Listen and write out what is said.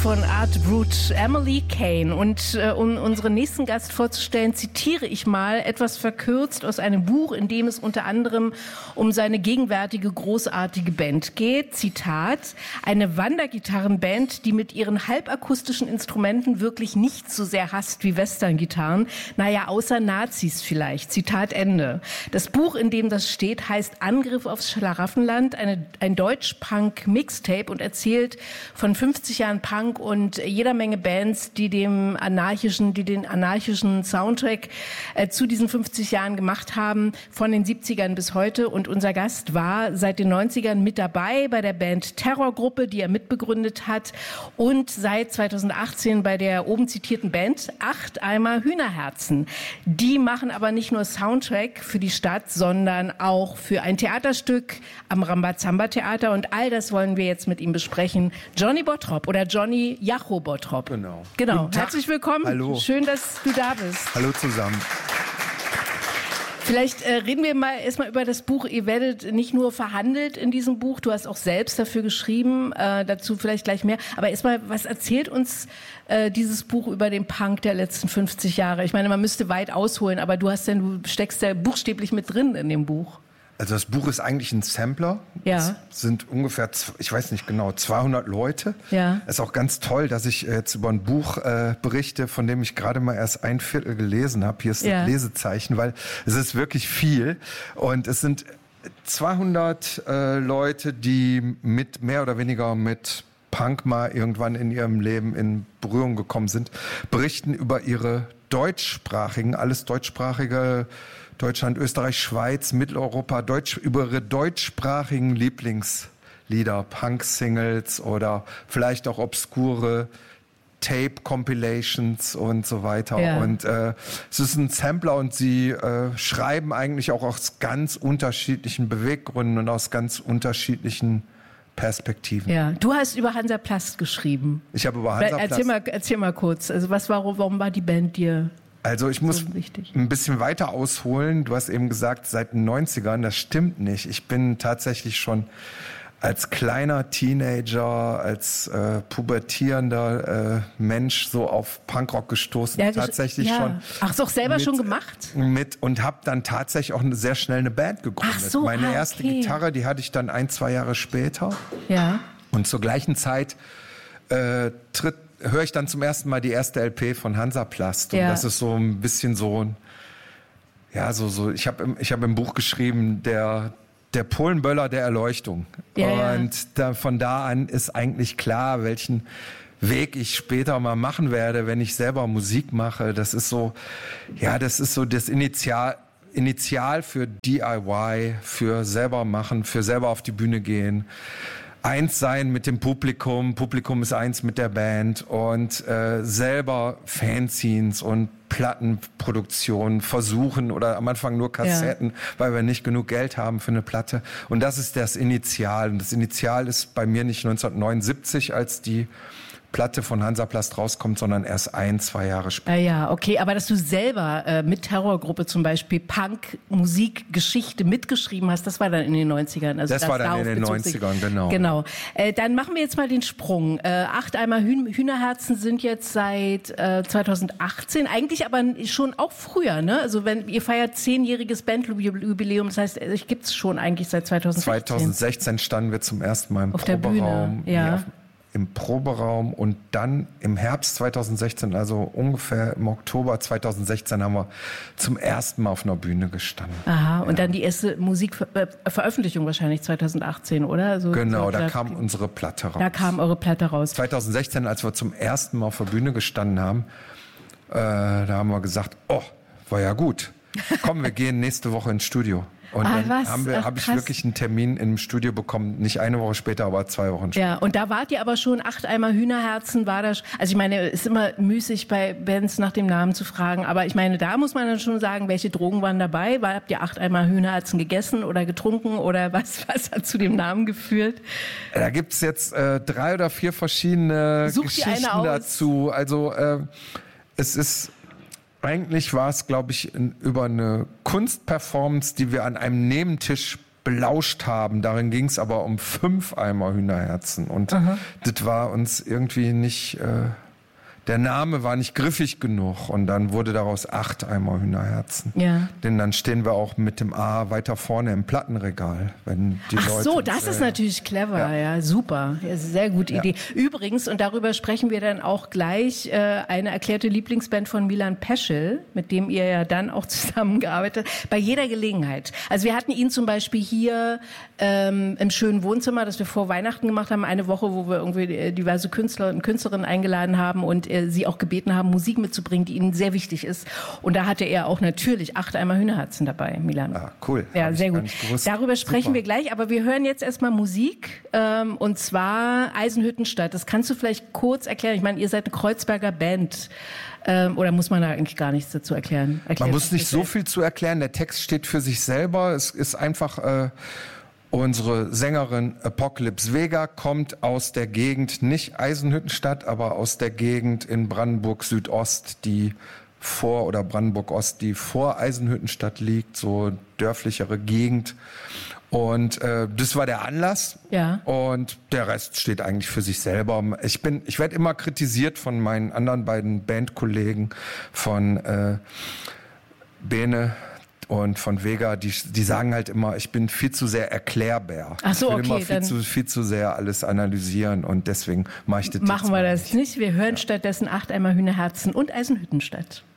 von Art Brut, Emily Kane. Und um unseren nächsten Gast vorzustellen, zitiere ich mal etwas verkürzt aus einem Buch, in dem es unter anderem um seine gegenwärtige großartige Band geht. Zitat: Eine Wandergitarrenband, die mit ihren halbakustischen Instrumenten wirklich nicht so sehr hasst wie Westerngitarren. Naja, außer Nazis vielleicht. Zitat Ende. Das Buch, in dem das steht, heißt Angriff aufs Schlaraffenland, ein Deutsch-Punk-Mixtape und erzählt von 50 Jahren Punk und jeder Menge Bands, die den anarchischen Soundtrack zu diesen 50 Jahren gemacht haben, von den 70ern bis heute. Und unser Gast war seit den 90ern mit dabei bei der Band Terrorgruppe, die er mitbegründet hat, und seit 2018 bei der oben zitierten Band 8 Eimer Hühnerherzen. Die machen aber nicht nur Soundtrack für die Stadt, sondern auch für ein Theaterstück am Rambazamba-Theater. Und all das wollen wir jetzt mit ihm besprechen. Johnny Bottrop oder Johnny Jacho Bottrop. Genau. Herzlich willkommen. Hallo. Schön, dass du da bist. Hallo zusammen. Vielleicht reden wir mal erstmal über das Buch. Ihr werdet nicht nur verhandelt in diesem Buch, du hast auch selbst dafür geschrieben, dazu vielleicht gleich mehr. Aber erstmal, was erzählt uns dieses Buch über den Punk der letzten 50 Jahre? Ich meine, man müsste weit ausholen, aber du steckst ja buchstäblich mit drin in dem Buch. Also das Buch ist eigentlich ein Sampler. Ja. Es sind ungefähr, ich weiß nicht genau, 200 Leute. Ja. Es ist auch ganz toll, dass ich jetzt über ein Buch berichte, von dem ich gerade mal erst ein Viertel gelesen habe. Hier ist das Lesezeichen, weil es ist wirklich viel. Und es sind 200 Leute, die mit mehr oder weniger mit Punk mal irgendwann in ihrem Leben in Berührung gekommen sind, berichten über ihre alles deutschsprachige Deutschland, Österreich, Schweiz, Mitteleuropa, über ihre deutschsprachigen Lieblingslieder, Punk-Singles oder vielleicht auch obskure Tape-Compilations und so weiter. Ja. Und es ist ein Sampler und sie schreiben eigentlich auch aus ganz unterschiedlichen Beweggründen und aus ganz unterschiedlichen Perspektiven. Ja, du hast über Hansaplast geschrieben. Ich habe über Hansaplast. Erzähl mal kurz. Also warum war die Band dir? Also ich muss ein bisschen weiter ausholen. Du hast eben gesagt, seit den 90ern, das stimmt nicht. Ich bin tatsächlich schon als kleiner Teenager, als pubertierender Mensch so auf Punkrock gestoßen. Ja, tatsächlich schon. Ach, ist auch selber schon gemacht? Und habe dann tatsächlich auch sehr schnell eine Band gegründet. Ach so, Meine erste Gitarre, die hatte ich dann 1-2 Jahre später. Ja. Und zur gleichen Zeit höre ich dann zum ersten Mal die erste LP von Hansaplast. Und das ist so ein bisschen so, ich habe im Buch geschrieben, der Polenböller der Erleuchtung. Ja, und von da an ist eigentlich klar, welchen Weg ich später mal machen werde, wenn ich selber Musik mache. Das ist so das Initial für DIY, für selber machen, für selber auf die Bühne gehen. Eins sein mit dem Publikum ist eins mit der Band und selber Fanzines und Plattenproduktionen versuchen oder am Anfang nur Kassetten, weil wir nicht genug Geld haben für eine Platte. Und das ist das Initial. Und das Initial ist bei mir nicht 1979, als die Platte von Hansaplast rauskommt, sondern erst 1-2 Jahre später. Ja, okay, aber dass du selber mit Terrorgruppe zum Beispiel Punk-Musikgeschichte mitgeschrieben hast, das war dann in den 90ern. Also das war dann in den 90ern, genau. Genau. Dann machen wir jetzt mal den Sprung. 8 Eimer Hühnerherzen sind jetzt seit 2018, eigentlich aber schon auch früher, ne? Also ihr feiert 10-jähriges Bandjubiläum, das heißt, es gibt's schon eigentlich seit 2016. 2016 standen wir zum ersten Mal im auf Proberaum. Der Bühne, Im Proberaum und dann im Herbst 2016, also ungefähr im Oktober 2016, haben wir zum ersten Mal auf einer Bühne gestanden. Aha, und dann die erste Musikveröffentlichung wahrscheinlich 2018, oder? Also genau, da kam unsere Platte raus. Da kam eure Platte raus. 2016, als wir zum ersten Mal auf der Bühne gestanden haben, da haben wir gesagt, war ja gut. Komm, wir gehen nächste Woche ins Studio. Und dann habe ich wirklich einen Termin im Studio bekommen, nicht eine Woche später, aber 2 Wochen später. Ja, und da wart ihr aber schon 8 Eimer Hühnerherzen, war das, also ich meine, es ist immer müßig bei Bands nach dem Namen zu fragen, aber ich meine, da muss man dann schon sagen, welche Drogen waren dabei? Habt ihr 8 Eimer Hühnerherzen gegessen oder getrunken oder was hat zu dem Namen geführt? Da gibt's jetzt 3 oder 4 verschiedene Geschichten dazu. Also eigentlich war es, glaube ich, über eine Kunstperformance, die wir an einem Nebentisch belauscht haben. Darin ging es aber um 5 Eimer Hühnerherzen. Und das war uns irgendwie nicht... Der Name war nicht griffig genug und dann wurde daraus 8 Eimer Hühnerherzen. Ja. Denn dann stehen wir auch mit dem A weiter vorne im Plattenregal, wenn die Leute... Ach so, das ist natürlich clever, ja super. Ja, sehr gute Idee. Übrigens, und darüber sprechen wir dann auch gleich, eine erklärte Lieblingsband von Milan Peschel, mit dem ihr ja dann auch zusammengearbeitet habt, bei jeder Gelegenheit. Also wir hatten ihn zum Beispiel hier im schönen Wohnzimmer, das wir vor Weihnachten gemacht haben, eine Woche, wo wir irgendwie diverse Künstler und Künstlerinnen eingeladen haben und sie auch gebeten haben, Musik mitzubringen, die ihnen sehr wichtig ist. Und da hatte er auch natürlich 8 Eimer Hühnerherzen dabei, Milan. Ah, cool. Ja, sehr gut. Darüber sprechen wir gleich, aber wir hören jetzt erstmal Musik, und zwar Eisenhüttenstadt. Das kannst du vielleicht kurz erklären. Ich meine, ihr seid eine Kreuzberger Band. Oder muss man da eigentlich gar nichts dazu erklären? Man muss nicht so viel zu erklären. Der Text steht für sich selber. Es ist einfach... Unsere Sängerin Apocalypse Vega kommt aus der Gegend, nicht Eisenhüttenstadt, aber aus der Gegend in Brandenburg Südost, Brandenburg Ost, die vor Eisenhüttenstadt liegt, so dörflichere Gegend. Und das war der Anlass. Ja. Und der Rest steht eigentlich für sich selber. Ich werde immer kritisiert von meinen anderen beiden Bandkollegen, von Bene und von Vega, die sagen halt immer, ich bin viel zu sehr erklärbar. Ach so, ich will immer viel zu sehr alles analysieren und deswegen mache ich das. Machen wir das nicht. Wir hören stattdessen 8 Eimer Hühnerherzen und Eisenhüttenstadt.